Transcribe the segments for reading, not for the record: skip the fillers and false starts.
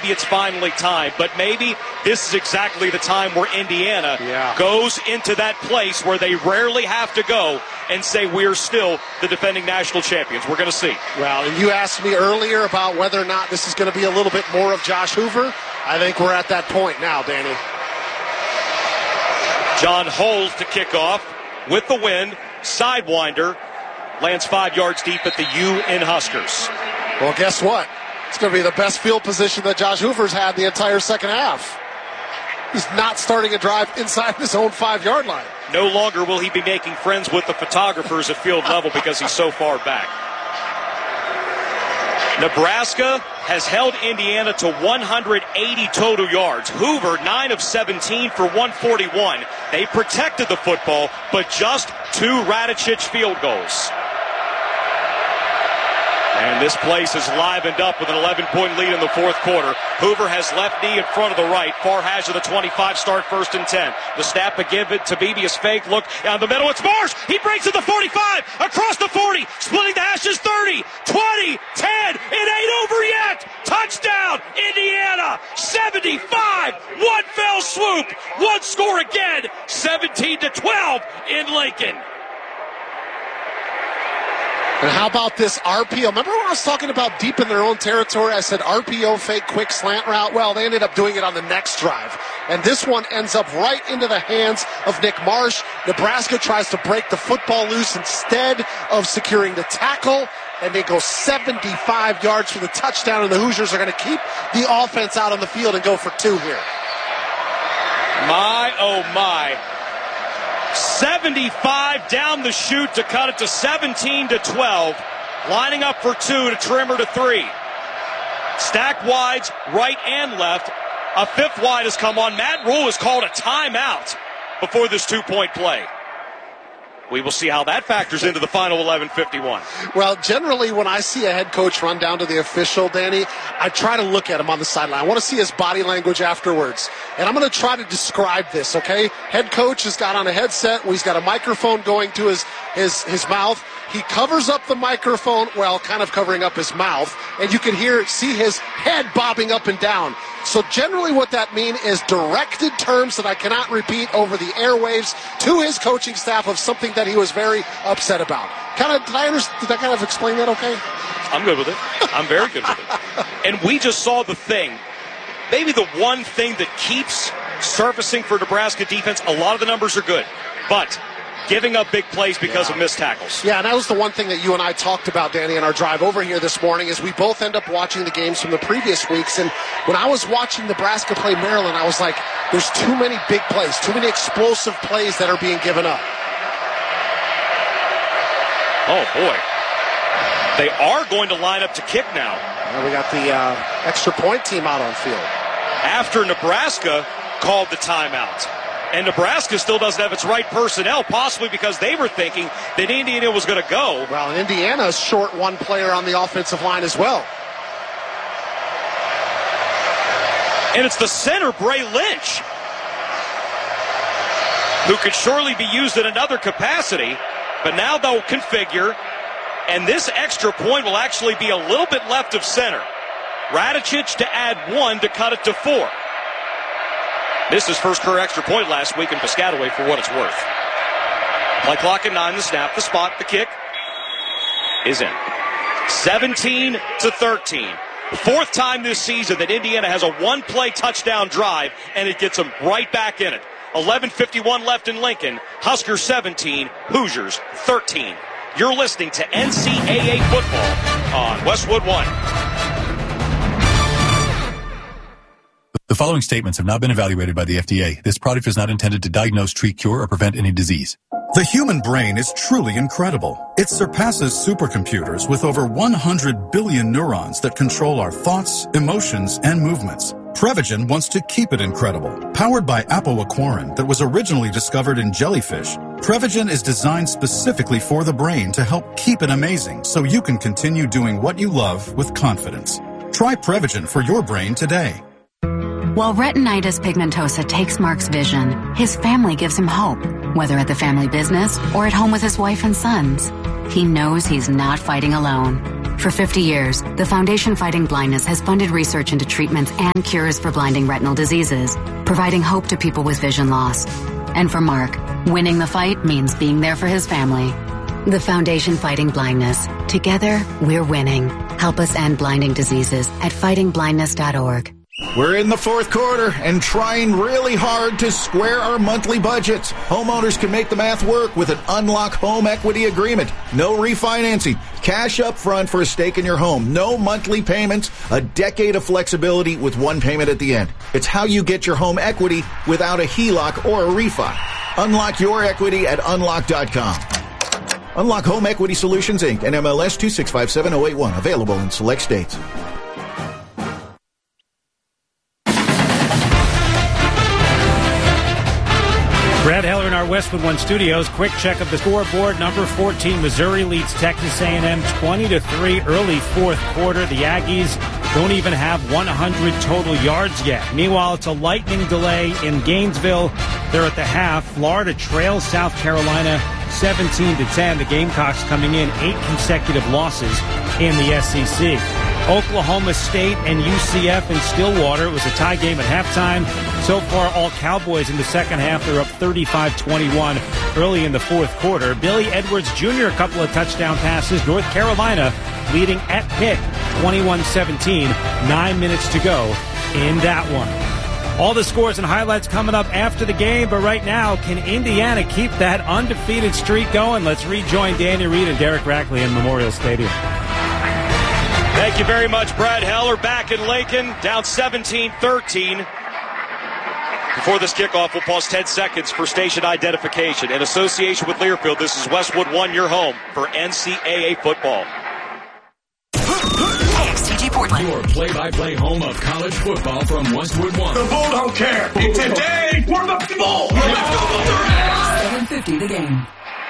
maybe it's finally time. But maybe this is exactly the time where Indiana goes into that place where they rarely have to go and say we're still the defending national champions. We're going to see. Well, and you asked me earlier about whether or not this is going to be a little bit more of Josh Hoover. I think we're at that point now, Danny. John Holds to kick off with the wind. Sidewinder lands 5 yards deep at the U in Huskers. Well, guess what? It's going to be the best field position that Josh Hoover's had the entire second half. He's not starting a drive inside his own 5-yard line. No longer will he be making friends with the photographers at field level because he's so far back. Nebraska has held Indiana to 180 total yards. Hoover, 9 of 17 for 141. They protected the football, but just 2 Radicic field goals. And this place is livened up with an 11-point lead in the fourth quarter. Hoover has left knee in front of the right. Far hash of the 25, start 1st and 10. The snap to give it to Beebe is fake. Look down the middle. It's Marsh. He breaks at the 45, across the 40, splitting the hashes 30, 20, 10. It ain't over yet. Touchdown, Indiana, 75. One fell swoop. One score again, 17-12 in Lincoln. And how about this RPO? Remember when I was talking about deep in their own territory? I said RPO, fake, quick slant route. Well, they ended up doing it on the next drive. And this one ends up right into the hands of Nick Marsh. Nebraska tries to break the football loose instead of securing the tackle. And they go 75 yards for the touchdown. And the Hoosiers are going to keep the offense out on the field and go for 2 here. My, oh my. 75 down the chute to cut it to 17-12. Lining up for 2 to Trimmer to 3. Stacked wides, right and left. A 5th wide has come on. Matt Rhule has called a timeout before this 2-point play. We will see how that factors into the final 11:51. Well, generally when I see a head coach run down to the official, Danny, I try to look at him on the sideline. I want to see his body language afterwards. And I'm going to try to describe this, okay? Head coach has got on a headset. He's got a microphone going to his mouth. He covers up the microphone, well, kind of covering up his mouth, and you can see his head bobbing up and down. So generally what that means is directed terms that I cannot repeat over the airwaves to his coaching staff of something that he was very upset about. Did I kind of explain that okay? I'm good with it. I'm very good with it. And we just saw the thing. Maybe the one thing that keeps surfacing for Nebraska defense, a lot of the numbers are good, but giving up big plays because of missed tackles. Yeah, and that was the one thing that you and I talked about, Danny, in our drive over here this morning, is we both end up watching the games from the previous weeks. And when I was watching Nebraska play Maryland, I was like, there's too many big plays, too many explosive plays that are being given up. Oh, boy. They are going to line up to kick now. Well, we got the extra point team out on field. After Nebraska called the timeout. And Nebraska still doesn't have its right personnel, possibly because they were thinking that Indiana was going to go. Well, and Indiana's short one player on the offensive line as well. And it's the center, Bray Lynch, who could surely be used in another capacity. But now they'll configure, and this extra point will actually be a little bit left of center. Radicic to add 1 to cut it to 4. Missed his first career extra point last week in Piscataway for what it's worth. Play clock at 9, the snap, the spot, the kick is in. 17-13. Fourth time this season that Indiana has a one-play touchdown drive, and it gets them right back in it. 11:51 left in Lincoln. Huskers 17, Hoosiers 13. You're listening to NCAA football on Westwood One. The following statements have not been evaluated by the FDA. This product is not intended to diagnose, treat, cure, or prevent any disease. The human brain is truly incredible. It surpasses supercomputers with over 100 billion neurons that control our thoughts, emotions, and movements. Prevagen wants to keep it incredible. Powered by apoaquarin that was originally discovered in jellyfish, Prevagen is designed specifically for the brain to help keep it amazing so you can continue doing what you love with confidence. Try Prevagen for your brain today. While retinitis pigmentosa takes Mark's vision, his family gives him hope, whether at the family business or at home with his wife and sons. He knows he's not fighting alone. For 50 years, the Foundation Fighting Blindness has funded research into treatments and cures for blinding retinal diseases, providing hope to people with vision loss. And for Mark, winning the fight means being there for his family. The Foundation Fighting Blindness. Together, we're winning. Help us end blinding diseases at fightingblindness.org. We're in the fourth quarter and trying really hard to square our monthly budgets. Homeowners can make the math work with an Unlock home equity agreement. No refinancing. Cash up front for a stake in your home. No monthly payments. A decade of flexibility with one payment at the end. It's how you get your home equity without a HELOC or a refi. Unlock your equity at unlock.com. Unlock Home Equity Solutions, Inc., NMLS 2657081. Available in select states. Brad Heller in our Westwood One studios. Quick check of the scoreboard. Number 14, Missouri leads Texas A&M 20-3 early fourth quarter. The Aggies don't even have 100 total yards yet. Meanwhile, it's a lightning delay in Gainesville. They're at the half. Florida trails South Carolina 17-10. The Gamecocks coming in 8 consecutive losses in the SEC. Oklahoma State and UCF in Stillwater. It was a tie game at halftime. So far, all Cowboys in the second half. They're up 35-21 early in the fourth quarter. Billy Edwards Jr., a couple of touchdown passes. North Carolina leading at Pitt 21-17. 9 minutes to go in that one. All the scores and highlights coming up after the game, but right now, can Indiana keep that undefeated streak going? Let's rejoin Danny Reed and Derek Rackley in Memorial Stadium. Thank you very much, Brad Heller. Back in Lincoln, down 17-13. Before this kickoff, we'll pause 10 seconds for station identification. In association with Learfield, this is Westwood One, your home for NCAA football. KXTG Portland. Your play-by-play home of college football from Westwood One. The Bull don't care. It's a day for the Bull. 7:50 the game.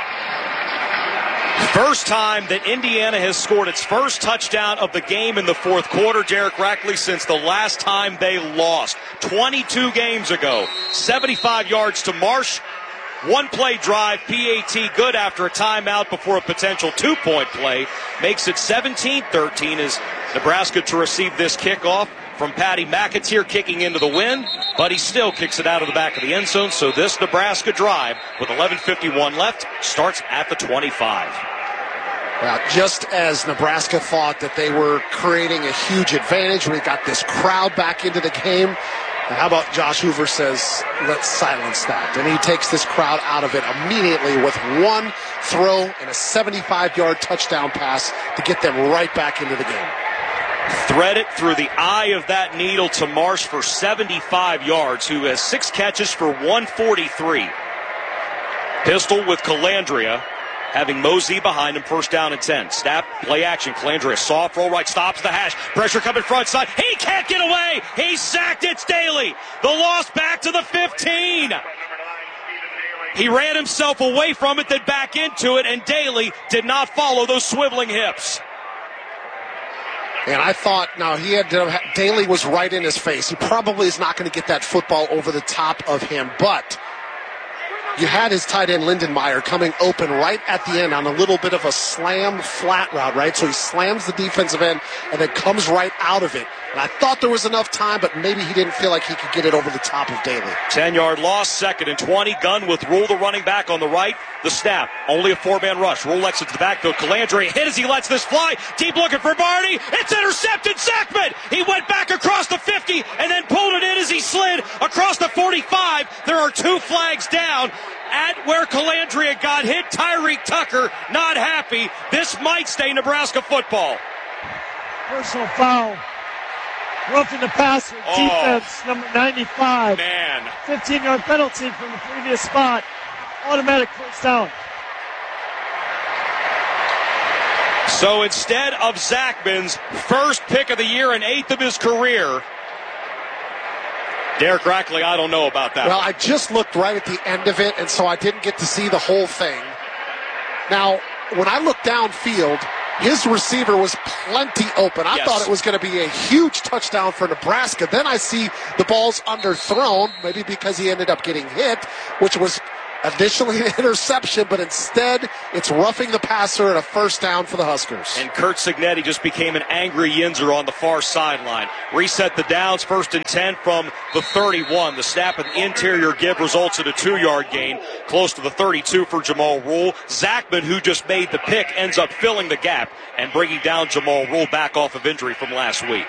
First time that Indiana has scored its first touchdown of the game in the fourth quarter, Derek Rackley, since the last time they lost 22 games ago. 75 yards to Marsh. One play drive, PAT good after a timeout before a potential two-point play. Makes it 17-13 as Nebraska to receive this kickoff from Patty McAteer kicking into the wind, but he still kicks it out of the back of the end zone. So this Nebraska drive with 11:51 left starts at the 25. Well, just as Nebraska thought that they were creating a huge advantage, we got this crowd back into the game. And how about Josh Hoover says, let's silence that. And he takes this crowd out of it immediately with one throw and a 75-yard touchdown pass to get them right back into the game. Thread it through the eye of that needle to Marsh for 75 yards, who has 6 catches for 143. Pistol with Calandria, having Mosey behind him, first down and 10. Snap, play action. Calandria, soft roll right, stops the hash. Pressure coming front side. He can't get away. He's sacked. It's Daly. The loss back to the 15. He ran himself away from it, then back into it, and Daly did not follow those swiveling hips. And I thought, now Daly was right in his face. He probably is not going to get that football over the top of him, but you had his tight end Lindenmeyer coming open right at the end on a little bit of a slam flat route, right? So he slams the defensive end and then comes right out of it. And I thought there was enough time, but maybe he didn't feel like he could get it over the top of Daly. 10-yard loss, 2nd and 20. Gunn with Rule, the running back, on the right. The snap, only a 4-man rush. Rule exits the backfield. Calandria hit as he lets this fly. Deep looking for Barney. It's intercepted. Sackman. He went back across the 50 and then pulled it in as he slid across the 45. There are 2 flags down at where Calandria got hit. Tyreek Tucker not happy. This might stay Nebraska football. Personal foul. Roughing the passer. Defense, number 95. Man. 15-yard penalty from the previous spot. Automatic first down. So instead of Zachman's first pick of the year and 8th of his career, Derek Rackley, I don't know about that. Well, I just looked right at the end of it, and so I didn't get to see the whole thing. Now, when I looked downfield, his receiver was plenty open. I thought it was going to be a huge touchdown for Nebraska. Then I see the ball's underthrown, maybe because he ended up getting hit, which was initially an interception, but instead it's roughing the passer and a first down for the Huskers. And Kurt Signetti just became an angry Yinzer on the far sideline. Reset the downs, 1st and 10 from the 31. The snap and interior give results in a 2-yard gain, close to the 32 for Jamal Rule. Zachman, who just made the pick, ends up filling the gap and bringing down Jamal Rule back off of injury from last week.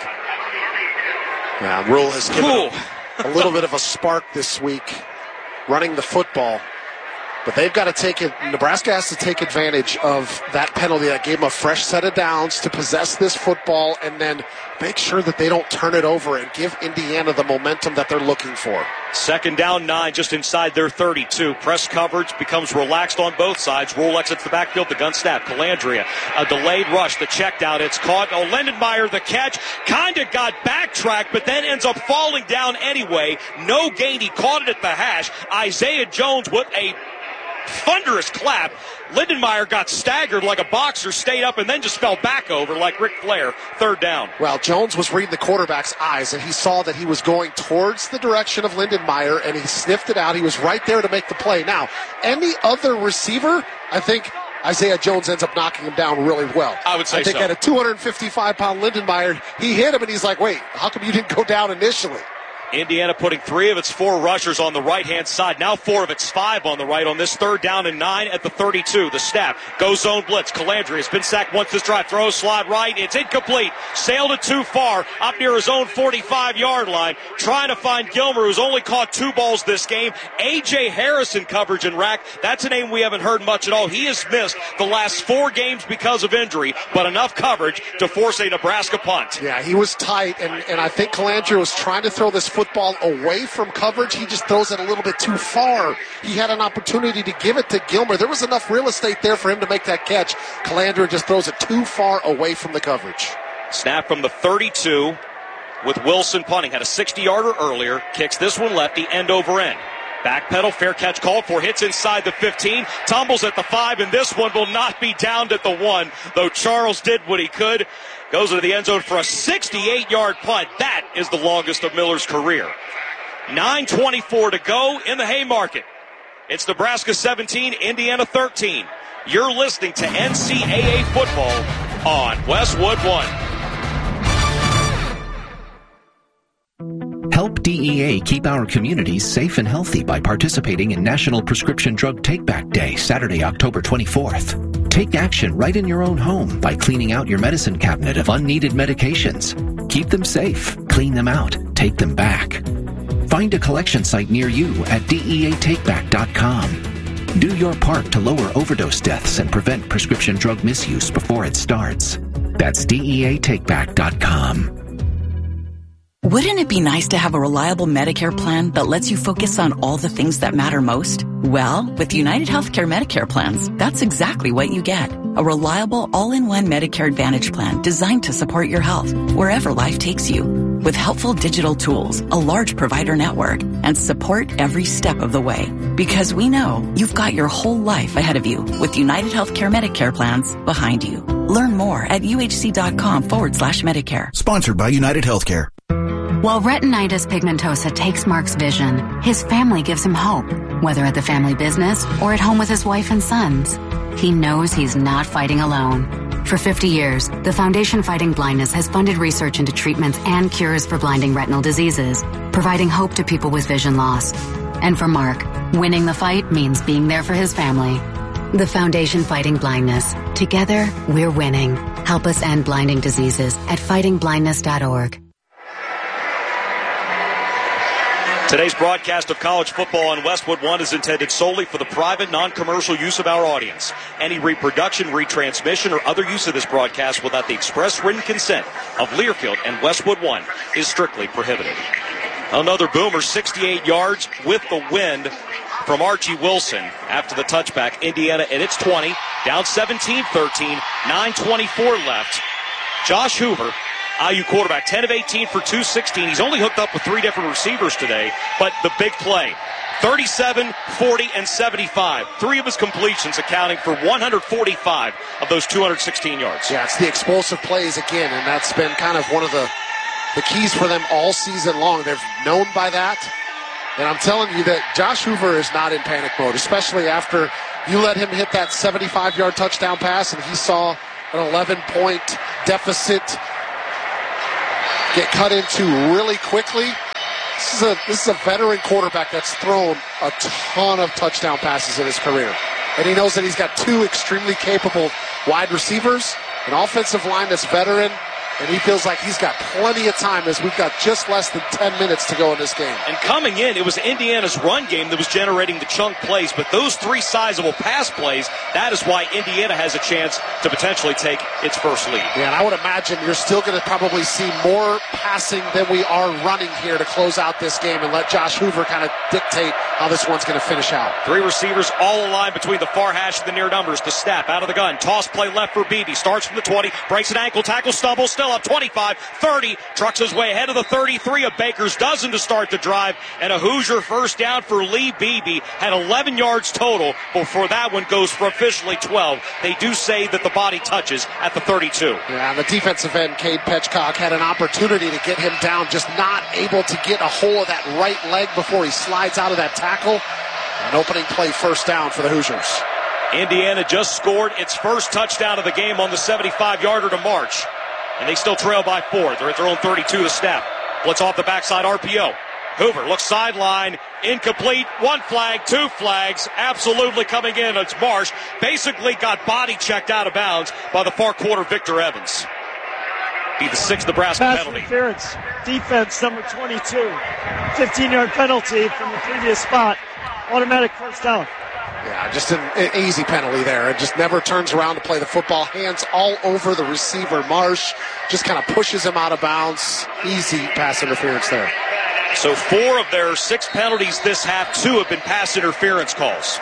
Yeah, Rule has given a little bit of a spark this week running the football. But they've got to take it. Nebraska has to take advantage of that penalty that gave them a fresh set of downs to possess this football and then make sure that they don't turn it over and give Indiana the momentum that they're looking for. 2nd down, 9, just inside their 32. Press coverage becomes relaxed on both sides. Rule exits the backfield, the gun snap. Calandria, a delayed rush, the check down. It's caught. Lindenmeyer, the catch, kind of got backtracked, but then ends up falling down anyway. No gain. He caught it at the hash. Isaiah Jones with a thunderous clap. Lindenmeyer got staggered like a boxer, stayed up, and then just fell back over like Ric Flair. 3rd down. Well, Jones was reading the quarterback's eyes, and he saw that he was going towards the direction of Lindenmeyer, and he sniffed it out. He was right there to make the play. Now, any other receiver, I think Isaiah Jones ends up knocking him down really well. I would say so. I think at a 255-pound Lindenmeyer, he hit him, and he's like, wait, how come you didn't go down initially? Indiana putting 3 of its 4 rushers on the right-hand side. Now 4 of its 5 on the right on this 3rd down and 9 at the 32. The snap. Goes zone blitz. Calandria has been sacked once this drive. Throws slot right. It's incomplete. Sailed it too far. Up near his own 45-yard line. Trying to find Gilmer, who's only caught 2 balls this game. A.J. Harrison coverage in rack. That's a name we haven't heard much at all. He has missed the last 4 games because of injury, but enough coverage to force a Nebraska punt. Yeah, he was tight, and I think Calandria was trying to throw this football away from coverage. He just throws it a little bit too far. He had an opportunity to give it to Gilmer. There was enough real estate there for him to make that catch. Calandria just throws it too far away from the coverage. Snap from the 32 with Wilson punting. Had a 60-yarder earlier. Kicks this one lefty, end over end. Back pedal, fair catch called for, hits inside the 15, tumbles at the 5, and this one will not be downed at the 1, though Charles did what he could. Goes into the end zone for a 68-yard punt. That is the longest of Miller's career. 9:24 to go in the Haymarket. It's Nebraska 17, Indiana 13. You're listening to NCAA football on Westwood One. Help DEA keep our communities safe and healthy by participating in National Prescription Drug Take-Back Day, Saturday, October 24th. Take action right in your own home by cleaning out your medicine cabinet of unneeded medications. Keep them safe, clean them out, take them back. Find a collection site near you at DEATakeback.com. Do your part to lower overdose deaths and prevent prescription drug misuse before it starts. That's DEATakeback.com. Wouldn't it be nice to have a reliable Medicare plan that lets you focus on all the things that matter most? Well, with United Healthcare Medicare plans, that's exactly what you get. A reliable all-in-one Medicare Advantage plan designed to support your health wherever life takes you. With helpful digital tools, a large provider network, and support every step of the way. Because we know you've got your whole life ahead of you with United Healthcare Medicare plans behind you. Learn more at uhc.com/Medicare. Sponsored by United Healthcare. While retinitis pigmentosa takes Mark's vision, his family gives him hope, whether at the family business or at home with his wife and sons. He knows he's not fighting alone. For 50 years, the Foundation Fighting Blindness has funded research into treatments and cures for blinding retinal diseases, providing hope to people with vision loss. And for Mark, winning the fight means being there for his family. The Foundation Fighting Blindness. Together, we're winning. Help us end blinding diseases at fightingblindness.org. Today's broadcast of college football on Westwood One is intended solely for the private, non-commercial use of our audience. Any reproduction, retransmission, or other use of this broadcast without the express written consent of Learfield and Westwood One is strictly prohibited. Another boomer, 68 yards with the wind from Archie Wilson after the touchback. Indiana at its 20, down 17-13, 9:24 left. Josh Hoover, IU quarterback, 10 of 18 for 216. He's only hooked up with 3 different receivers today, but the big play, 37, 40, and 75. 3 of his completions accounting for 145 of those 216 yards. Yeah, it's the explosive plays again, and that's been kind of one of the keys for them all season long. They're known by that. And I'm telling you that Josh Hoover is not in panic mode, especially after you let him hit that 75-yard touchdown pass and he saw an 11-point deficit get cut into really quickly. This is a veteran quarterback that's thrown a ton of touchdown passes in his career. And he knows that he's got two extremely capable wide receivers, an offensive line that's veteran, and he feels like he's got plenty of time as we've got just less than 10 minutes to go in this game. And coming in, it was Indiana's run game that was generating the chunk plays, but those three sizable pass plays, that is why Indiana has a chance to potentially take its first lead. Yeah, and I would imagine you're still going to probably see more passing than we are running here to close out this game and let Josh Hoover kind of dictate how this one's going to finish out. Three receivers all aligned between the far hash and the near numbers. The snap out of the gun. Toss play left for Beebe. Starts from the 20. Breaks an ankle. Tackle stumble. Still up 25, 30. Trucks his way ahead of the 33. A Baker's dozen to start the drive. And a Hoosier first down for Lee Beebe. Had 11 yards total before that one goes for officially 12. They do say that the body touches at the 32. Yeah, and the defensive end, Cade Petchcock, had an opportunity to get him down. Just not able to get a hold of that right leg before he slides out of that tackle. An opening play first down for the Hoosiers. Indiana just scored its first touchdown of the game on the 75-yarder to March. And they still trail by 4. They're at their own 32 to snap. Blitz off the backside RPO. Hoover looks sideline. Incomplete. 1 flag, 2 flags. Absolutely coming in. It's Marsh. Basically got body checked out of bounds by the far quarter Victor Evans. Be the 6th Nebraska Pass penalty. Interference. Defense number 22. 15-yard penalty from the previous spot. Automatic first down. Yeah, just an easy penalty there. It just never turns around to play the football. Hands all over the receiver. Marsh just kind of pushes him out of bounds. Easy pass interference there. So 4 of their 6 penalties this half, 2 have been pass interference calls.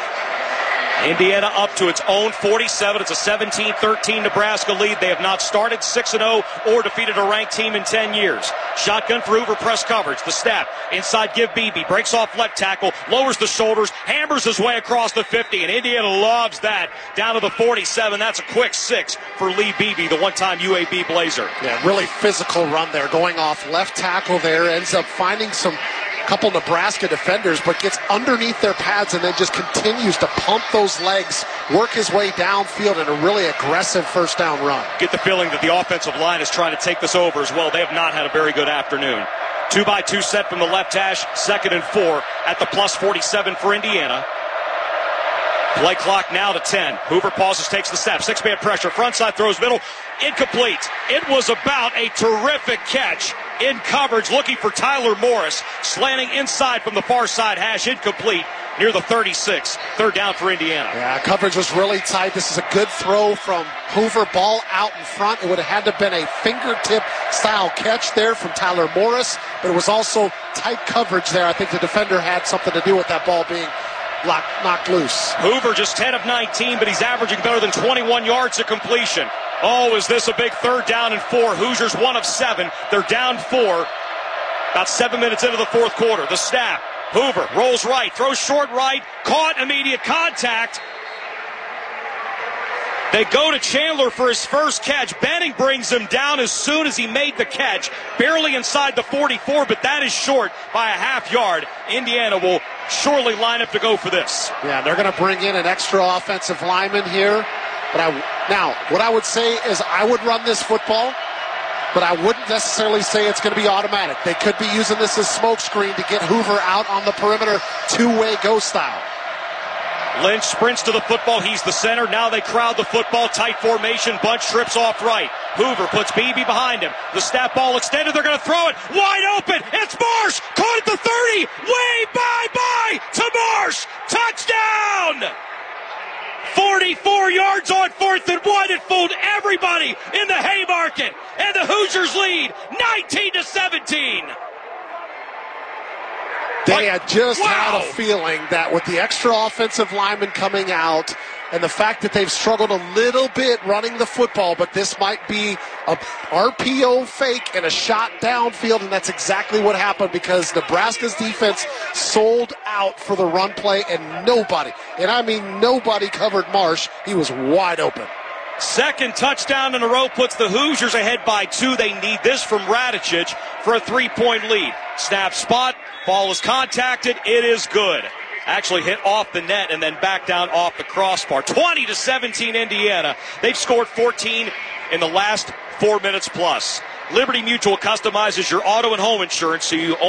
Indiana up to its own 47. It's a 17-13 Nebraska lead. They have not started 6-0 or defeated a ranked team in 10 years. Shotgun for Hoover, press coverage. The snap. Inside give Beebe. Breaks off left tackle. Lowers the shoulders. Hammers his way across the 50. And Indiana loves that. Down to the 47. That's a quick 6 for Lee Beebe, the one-time UAB Blazer. Yeah, really physical run there. Going off left tackle there. Ends up finding some couple Nebraska defenders, but gets underneath their pads and then just continues to pump those legs, work his way downfield in a really aggressive first down run. Get the feeling that the offensive line is trying to take this over as well. They have not had a very good afternoon. 2-by-2 set from the left hash, 2nd and 4 at the plus 47 for Indiana. Play clock now to 10. Hoover pauses, takes the snap. 6-man pressure. Front side throws middle. Incomplete. It was about a terrific catch in coverage, looking for Tyler Morris. Slanting inside from the far side hash. Incomplete near the 36. 3rd down for Indiana. Yeah, coverage was really tight. This is a good throw from Hoover. Ball out in front. It would have had to have been a fingertip style catch there from Tyler Morris, but it was also tight coverage there. I think the defender had something to do with that ball being knocked loose. Hoover just 10 of 19, but he's averaging better than 21 yards to completion. Oh, is this a big 3rd down and 4? Hoosiers 1 of 7. They're down 4. About 7 minutes into the 4th quarter. The snap. Hoover rolls right, throws short right, caught, immediate contact. They go to Chandler for his first catch. Benning brings him down as soon as he made the catch. Barely inside the 44, but that is short by a half yard. Indiana will surely line up to go for this. Yeah, they're going to bring in an extra offensive lineman here. But now, what I would say is I would run this football, but I wouldn't necessarily say it's going to be automatic. They could be using this as smokescreen to get Hoover out on the perimeter, 2-way go style. Lynch sprints to the football. He's the center. Now they crowd the football. Tight formation. Bunch trips off right. Hoover puts Beebe behind him. The snap ball extended. They're going to throw it. Wide open. It's Marsh. Caught at the 30. Way bye-bye to Marsh. Touchdown! 44 yards on 4th and 1. It fooled everybody in the Haymarket. And the Hoosiers lead 19-17. They had just had a feeling that with the extra offensive lineman coming out and the fact that they've struggled a little bit running the football, but this might be a RPO fake and a shot downfield, and that's exactly what happened because Nebraska's defense sold out for the run play and nobody, and I mean nobody covered Marsh. He was wide open. Second touchdown in a row puts the Hoosiers ahead by 2. They need this from Radicic for a 3-point lead. Snap spot. Ball is contacted. It is good. Actually hit off the net and then back down off the crossbar. 20-17 Indiana. They've scored 14 in the last 4 minutes plus. Liberty Mutual customizes your auto and home insurance so you